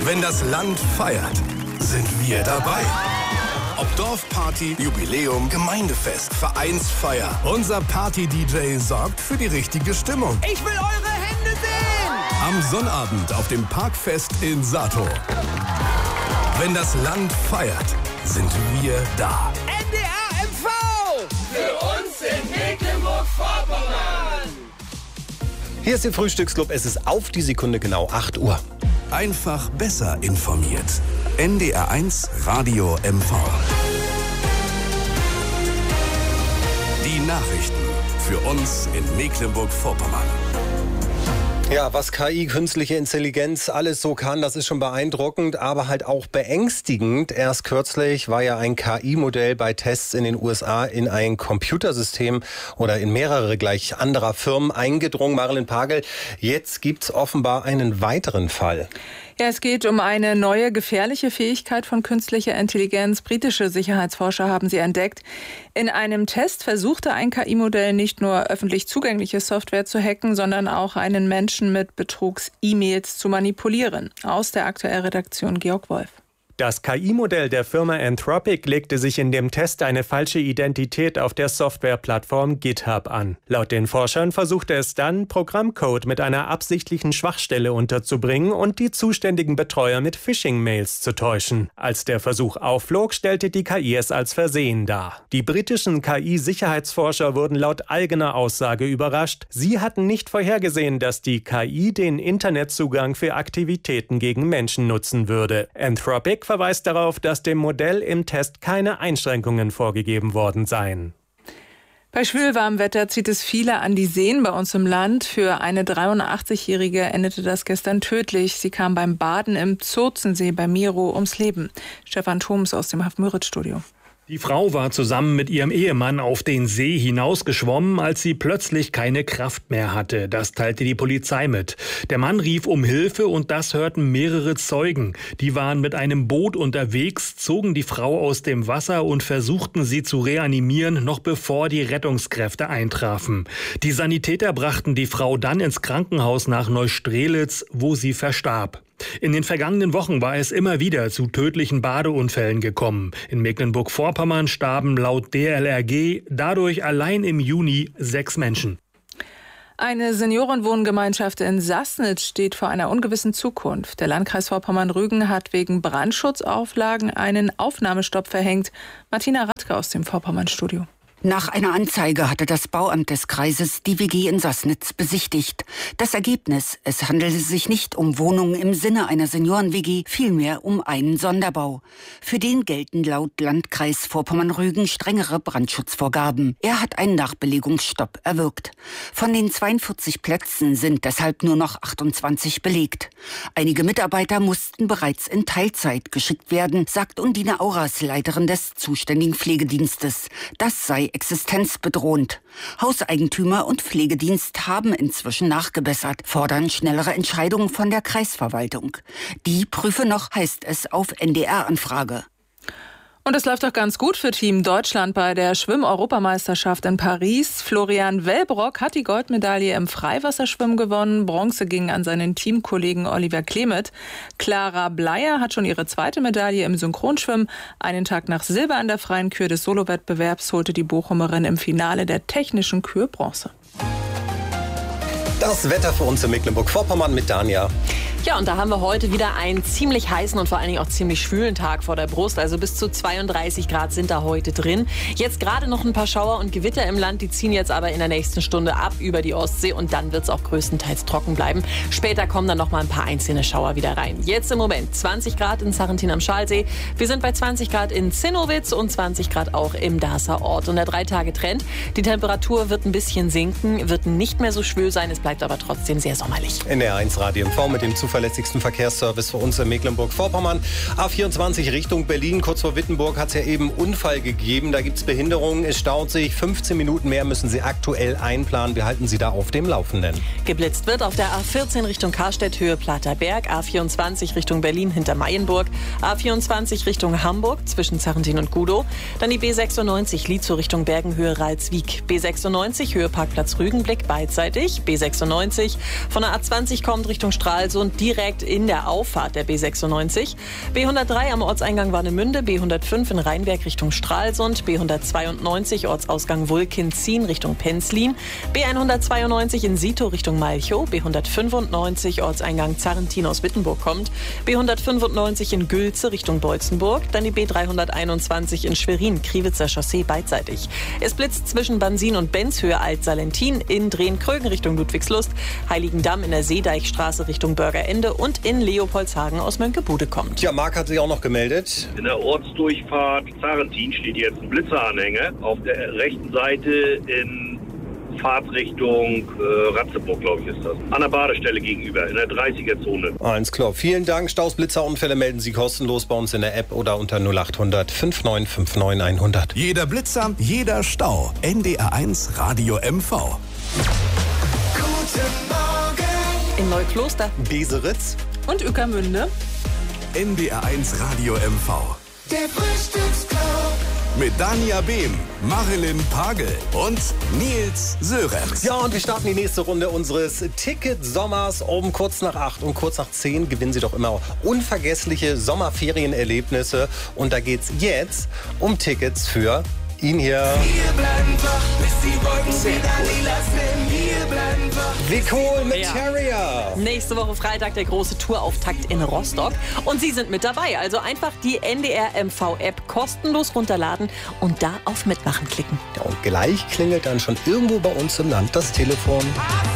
Wenn das Land feiert, sind wir dabei. Ob Dorfparty, Jubiläum, Gemeindefest, Vereinsfeier. Unser Party-DJ sorgt für die richtige Stimmung. Ich will eure Hände sehen! Am Sonnabend auf dem Parkfest in Sator. Wenn das Land feiert, sind wir da. NDR MV! Für uns in Mecklenburg-Vorpommern! Hier ist der Frühstücksclub. Es ist auf die Sekunde genau 8 Uhr. Einfach besser informiert. NDR1 Radio MV. Die Nachrichten für uns in Mecklenburg-Vorpommern. Ja, was KI, künstliche Intelligenz, alles so kann, das ist schon beeindruckend, aber halt auch beängstigend. Erst kürzlich war ja ein KI-Modell bei Tests in den USA in ein Computersystem oder in mehrere gleich anderer Firmen eingedrungen. Marilyn Pagel, jetzt gibt's offenbar einen weiteren Fall. Ja, es geht um eine neue gefährliche Fähigkeit von künstlicher Intelligenz. Britische Sicherheitsforscher haben sie entdeckt. In einem Test versuchte ein KI-Modell nicht nur öffentlich zugängliche Software zu hacken, sondern auch einen Menschen mit Betrugs-E-Mails zu manipulieren. Aus der Aktuellredaktion Georg Wolf. Das KI-Modell der Firma Anthropic legte sich in dem Test eine falsche Identität auf der Softwareplattform GitHub an. Laut den Forschern versuchte es dann, Programmcode mit einer absichtlichen Schwachstelle unterzubringen und die zuständigen Betreuer mit Phishing-Mails zu täuschen. Als der Versuch aufflog, stellte die KI es als Versehen dar. Die britischen KI-Sicherheitsforscher wurden laut eigener Aussage überrascht. Sie hatten nicht vorhergesehen, dass die KI den Internetzugang für Aktivitäten gegen Menschen nutzen würde. Anthropic verweist darauf, dass dem Modell im Test keine Einschränkungen vorgegeben worden seien. Bei schwülwarmem Wetter zieht es viele an die Seen bei uns im Land. Für eine 83-Jährige endete das gestern tödlich. Sie kam beim Baden im Zurzensee bei Miro ums Leben. Stefan Thoms aus dem Haft-Müritz-Studio. Die Frau war zusammen mit ihrem Ehemann auf den See hinausgeschwommen, als sie plötzlich keine Kraft mehr hatte. Das teilte die Polizei mit. Der Mann rief um Hilfe und das hörten mehrere Zeugen. Die waren mit einem Boot unterwegs, zogen die Frau aus dem Wasser und versuchten sie zu reanimieren, noch bevor die Rettungskräfte eintrafen. Die Sanitäter brachten die Frau dann ins Krankenhaus nach Neustrelitz, wo sie verstarb. In den vergangenen Wochen war es immer wieder zu tödlichen Badeunfällen gekommen. In Mecklenburg-Vorpommern starben laut DLRG dadurch allein im Juni 6 Menschen. Eine Seniorenwohngemeinschaft in Sassnitz steht vor einer ungewissen Zukunft. Der Landkreis Vorpommern-Rügen hat wegen Brandschutzauflagen einen Aufnahmestopp verhängt. Martina Radke aus dem Vorpommern-Studio. Nach einer Anzeige hatte das Bauamt des Kreises die WG in Sassnitz besichtigt. Das Ergebnis: Es handelte sich nicht um Wohnungen im Sinne einer Senioren-WG, vielmehr um einen Sonderbau. Für den gelten laut Landkreis Vorpommern-Rügen strengere Brandschutzvorgaben. Er hat einen Nachbelegungsstopp erwirkt. Von den 42 Plätzen sind deshalb nur noch 28 belegt. Einige Mitarbeiter mussten bereits in Teilzeit geschickt werden, sagt Undine Auras, Leiterin des zuständigen Pflegedienstes. Das sei existenzbedrohend. Hauseigentümer und Pflegedienst haben inzwischen nachgebessert, fordern schnellere Entscheidungen von der Kreisverwaltung. Die prüfe noch, heißt es auf NDR-Anfrage. Und es läuft doch ganz gut für Team Deutschland bei der Schwimm-Europameisterschaft in Paris. Florian Wellbrock hat die Goldmedaille im Freiwasserschwimmen gewonnen. Bronze ging an seinen Teamkollegen Oliver Klemet. Clara Bleier hat schon ihre zweite Medaille im Synchronschwimmen. Einen Tag nach Silber an der freien Kür des Solowettbewerbs holte die Bochumerin im Finale der technischen Kür Bronze. Das Wetter für uns in Mecklenburg-Vorpommern mit Dania. Ja, und da haben wir heute wieder einen ziemlich heißen und vor allen Dingen auch ziemlich schwülen Tag vor der Brust. Also bis zu 32 Grad sind da heute drin. Jetzt gerade noch ein paar Schauer und Gewitter im Land. Die ziehen jetzt aber in der nächsten Stunde ab über die Ostsee. Und dann wird es auch größtenteils trocken bleiben. Später kommen dann noch mal ein paar einzelne Schauer wieder rein. Jetzt im Moment 20 Grad in Sarrentin am Schalsee. Wir sind bei 20 Grad in Zinnowitz und 20 Grad auch im Darßer Ort. Und der 3-Tage-Trend. Die Temperatur wird ein bisschen sinken, wird nicht mehr so schwül sein. Es bleibt aber trotzdem sehr sommerlich. NDR1 Radio MV mit dem zuverlässigsten Verkehrsservice für uns in Mecklenburg-Vorpommern. A24 Richtung Berlin, kurz vor Wittenburg, hat es ja eben einen Unfall gegeben. Da gibt es Behinderungen, es staut sich. 15 Minuten mehr müssen Sie aktuell einplanen. Wir halten Sie da auf dem Laufenden. Geblitzt wird auf der A14 Richtung Karstedt, Höhe Platterberg, A24 Richtung Berlin hinter Mayenburg, A24 Richtung Hamburg zwischen Sarrentin und Gudow, dann die B96 Lietzow Richtung Bergen, Höhe Ralswiek, B96 Höhe Parkplatz Rügenblick beidseitig, B96 von der A20 kommt Richtung Stralsund direkt in der Auffahrt der B96. B103 am Ortseingang Warnemünde, B105 in Rheinberg Richtung Stralsund, B192 Ortsausgang Wulkenzien Richtung Penzlin, B192 in Sito Richtung Malchow, B195 Ortseingang Zarrentin aus Wittenburg kommt, B195 in Gülze Richtung Beutzenburg, dann die B321 in Schwerin, Kriwitzer Chaussee beidseitig. Es blitzt zwischen Bansin und Benzhöhe Alt-Salentin, in Drehen-Krögen Richtung Ludwigslust, Heiligendamm in der Seedeichstraße Richtung Bürgerende und in Leopoldshagen aus Mönckebude kommt. Ja, Marc hat sich auch noch gemeldet. In der Ortsdurchfahrt Zarrentin steht jetzt ein Blitzeranhänger auf der rechten Seite in Fahrtrichtung Ratzeburg, glaube ich, ist das. An der Badestelle gegenüber, in der 30er-Zone. Alles klar. Vielen Dank. Staus, Blitzer, Unfälle melden Sie kostenlos bei uns in der App oder unter 0800 5959 100. Jeder Blitzer, jeder Stau. NDR1 Radio MV. Guten Morgen. In Neukloster, Beseritz Und Ueckermünde. NDR1 Radio MV. Der Frühstücksclub. Mit Dania Behm, Marilyn Pagel und Nils Sörenz. Ja, und wir starten die nächste Runde unseres Ticket-Sommers um kurz nach 8 und kurz nach 10 gewinnen Sie doch immer unvergessliche Sommerferienerlebnisse. Und da geht's jetzt um Tickets für ihn hier. Wir bleiben wach, bis die Wolken wieder lila sind. Wir bleiben wach. Wie cool mit Ja. Terrier. nächste Woche Freitag der große Tourauftakt in Rostock. Und Sie sind mit dabei. Also einfach die NDR MV-App kostenlos runterladen und da auf Mitmachen klicken. Ja, und gleich klingelt dann schon irgendwo bei uns im Land das Telefon.